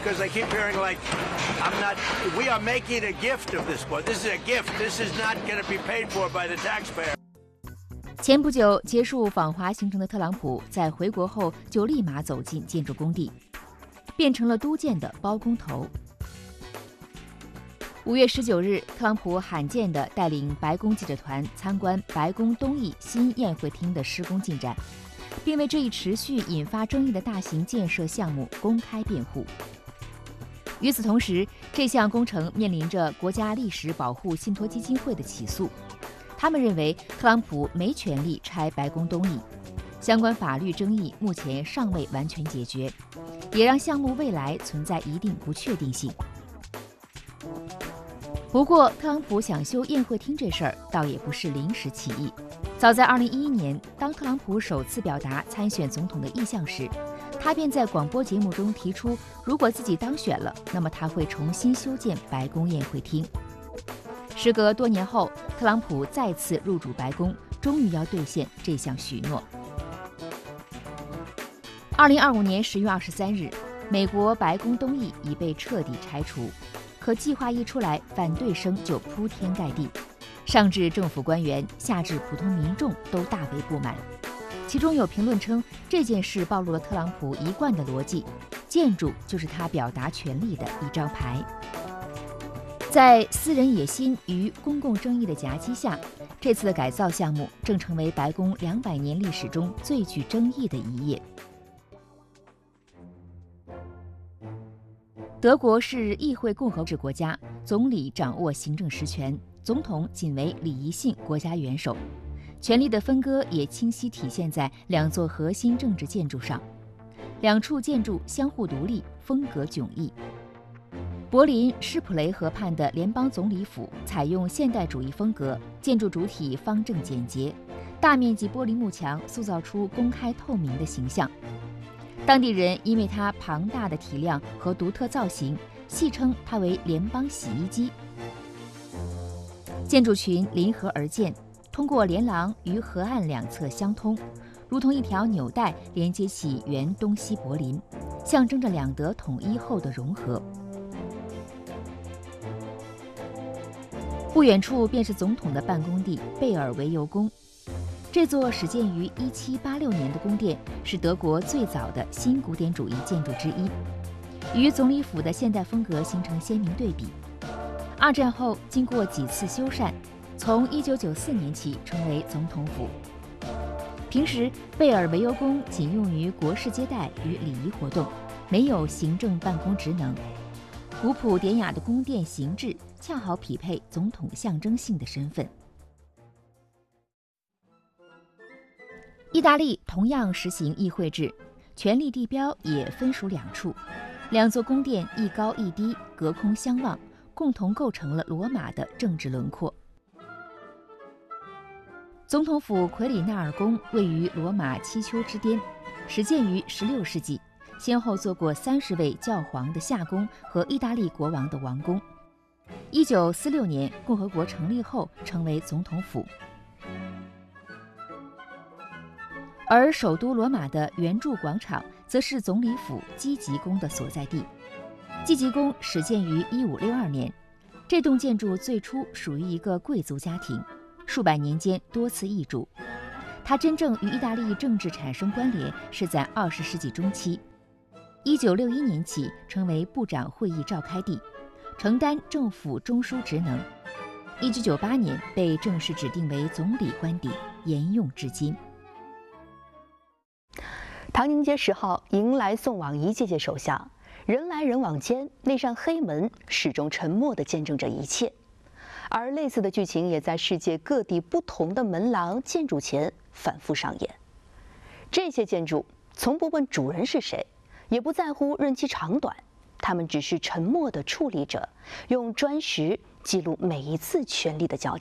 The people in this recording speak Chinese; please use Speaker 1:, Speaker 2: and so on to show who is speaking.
Speaker 1: because I keep hearing like, I'm not. We are making a gift of this one. This is a gift. This is not going to be paid for by the taxpayer.
Speaker 2: 前不久结束访华行程的特朗普，在回国后就立马走进建筑工地，变成了都建的包工头。5月19日，特朗普罕见地带领白宫记者团参观白宫东翼新宴会厅的施工进展，并为这一持续引发争议的大型建设项目公开辩护。与此同时，这项工程面临着国家历史保护信托基金会的起诉，他们认为特朗普没权利拆白宫东翼，相关法律争议目前尚未完全解决，也让项目未来存在一定不确定性。不过，特朗普想修宴会厅这事儿倒也不是临时起意。早在2011年，当特朗普首次表达参选总统的意向时，他便在广播节目中提出，如果自己当选了，那么他会重新修建白宫宴会厅。时隔多年后，特朗普再次入主白宫，终于要兑现这项许诺。2025年10月23日，美国白宫东翼已被彻底拆除。可计划一出来，反对声就铺天盖地，上至政府官员，下至普通民众都大为不满。其中有评论称，这件事暴露了特朗普一贯的逻辑：建筑就是他表达权力的一张牌。在私人野心与公共争议的夹击下，这次的改造项目正成为白宫200年历史中最具争议的一页。德国是议会共和制国家，总理掌握行政实权，总统仅为礼仪性国家元首。权力的分割也清晰体现在两座核心政治建筑上，两处建筑相互独立，风格迥异。柏林施普雷河畔的联邦总理府采用现代主义风格，建筑主体方正简洁，大面积玻璃幕墙塑造出公开透明的形象。当地人因为它庞大的体量和独特造型，戏称它为联邦洗衣机。建筑群临河而建，通过连廊与河岸两侧相通，如同一条纽带连接起原东西柏林，象征着两德统一后的融合。不远处便是总统的办公地贝尔维尤宫。这座始建于1786年的宫殿是德国最早的新古典主义建筑之一，与总理府的现代风格形成鲜明对比。二战后经过几次修缮，从1994年起成为总统府。平时贝尔维尤宫仅用于国事接待与礼仪活动，没有行政办公职能。古朴典雅的宫殿形制恰好匹配总统象征性的身份。意大利同样实行议会制，权力地标也分属两处，两座宫殿一高一低，隔空相望，共同构成了罗马的政治轮廓。总统府奎里纳尔宫位于罗马七丘之巅，始建于16世纪，先后做过30位教皇的夏宫和意大利国王的王宫。1946年共和国成立后成为总统府。而首都罗马的圆柱广场则是总理府基吉宫的所在地。基吉宫始建于1562年，这栋建筑最初属于一个贵族家庭，数百年间多次易主。它真正与意大利政治产生关联是在20世纪中期。1961年起成为部长会议召开地，承担政府中枢职能。1998年被正式指定为总理官邸，沿用至今。
Speaker 3: 唐宁街10号迎来送往一届届首相，人来人往间，那扇黑门始终沉默地见证着一切。而类似的剧情也在世界各地不同的门廊建筑前反复上演。这些建筑从不问主人是谁，也不在乎任期长短，他们只是沉默地矗立着，用砖石记录每一次权力的交接。